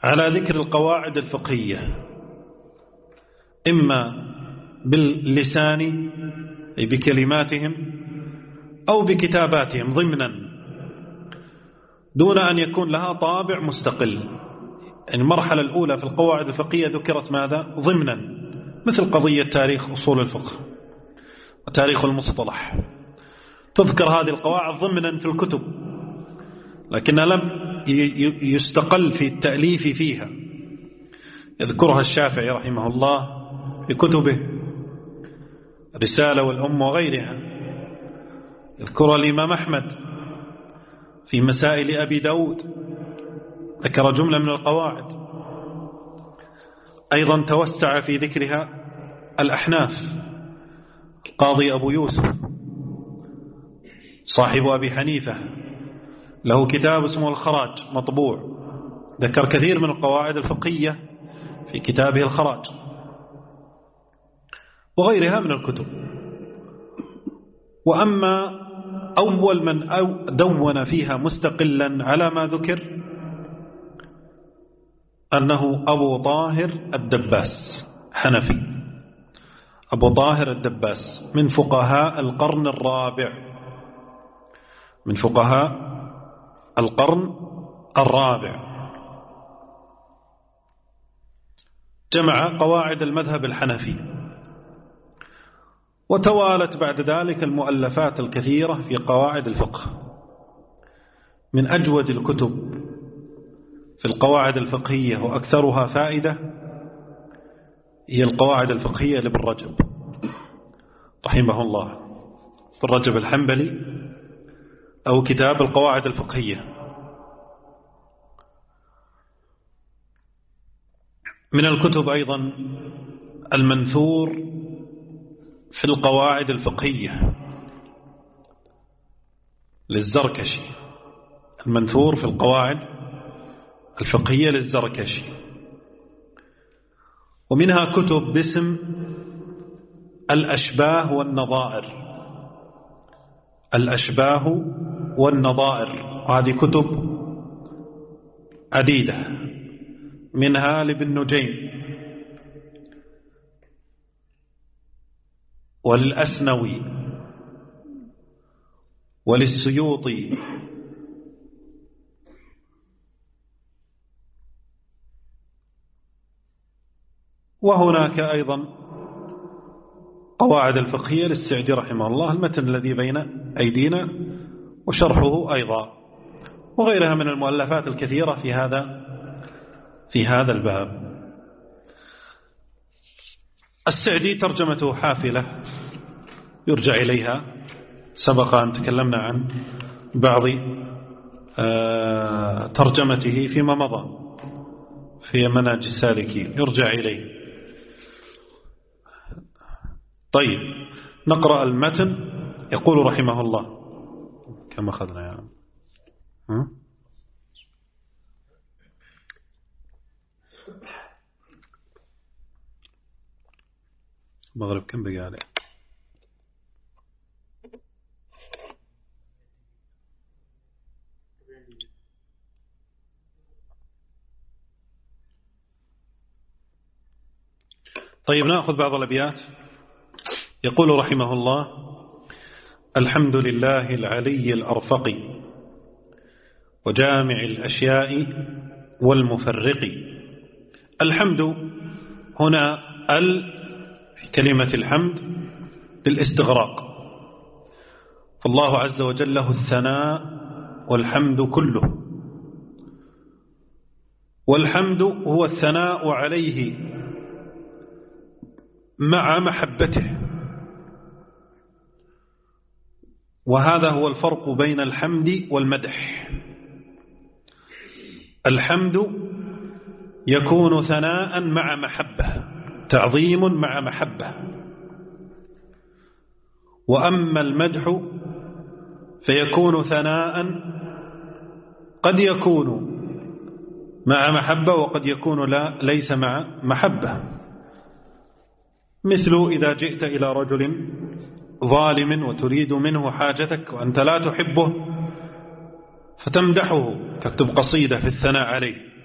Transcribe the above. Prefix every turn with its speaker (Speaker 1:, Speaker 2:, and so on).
Speaker 1: على ذكر القواعد الفقهية إما باللسان أي بكلماتهم أو بكتاباتهم ضمنا دون أن يكون لها طابع مستقل. يعني المرحلة الأولى في القواعد الفقهية ذكرت ماذا؟ ضمنا، مثل قضية تاريخ أصول الفقه وتاريخ المصطلح، تذكر هذه القواعد ضمنا في الكتب لكنها لم يستقل في التأليف فيها. يذكرها الشافعي رحمه الله في كتبه رسالة والأم وغيرها، يذكرها الإمام أحمد في مسائل أبي داود، ذكر جملة من القواعد. أيضا توسع في ذكرها الأحناف، القاضي أبو يوسف صاحب أبي حنيفة له كتاب اسمه الخراج مطبوع، ذكر كثير من القواعد الفقهية في كتابه الخراج وغيرها من الكتب. وأما أول من دون فيها مستقلا على ما ذكر أنه أبو طاهر الدباس، حنفي، أبو طاهر الدباس من فقهاء القرن الرابع، من فقهاء القرن الرابع، جمع قواعد المذهب الحنفي. وتوالت بعد ذلك المؤلفات الكثيرة في قواعد الفقه. من أجود الكتب في القواعد الفقهية وأكثرها فائدة هي القواعد الفقهية لابن رجب رحمه الله، ابن رجب الحنبلي، أو كتاب القواعد الفقهية. من الكتب أيضا المنثور في القواعد الفقهية للزركشي، المنثور في القواعد الفقهية للزركشي. ومنها كتب باسم الأشباه والنظائر، الأشباه والنظائر، وهذه كتب عديدة، منها لابن نجيم وللأسنوي وللسيوطي وهناك أيضا قواعد الفقهية للسعدي رحمه الله، المتن الذي بين أيدينا وشرحه أيضا، وغيرها من المؤلفات الكثيرة في هذا الباب. السعدي ترجمته حافلة يرجع إليها، سبق أن تكلمنا عن بعض ترجمته فيما مضى في منهج السالكين، يرجع إليه. طيب نقرأ المتن. يقول رحمه الله، كم أخذنا يا عم؟ المغرب كم بقى عليه؟ طيب نأخذ بعض الأبيات. يقول رحمه الله: الحمد لله العلي الأرفق وجامع الأشياء والمفرق. الحمد هنا في كلمة الحمد للاستغراق، فالله عز وجل له الثناء والحمد كله، والحمد هو الثناء عليه مع محبته، وهذا هو الفرق بين الحمد والمدح. الحمد يكون ثناء مع محبة، تعظيم مع محبة، وأما المدح فيكون ثناء قد يكون مع محبة وقد يكون ليس مع محبة. مثل إذا جئت إلى رجل ظالم وتريد منه حاجتك وأنت لا تحبه فتمدحه، تكتب قصيدة في الثناء عليه،